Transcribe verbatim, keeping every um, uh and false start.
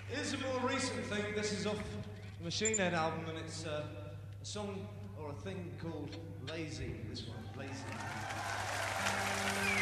Here's a more recent thing. This is off the Machine Head album, and it's uh, a song or a thing called Lazy. This one, Lazy.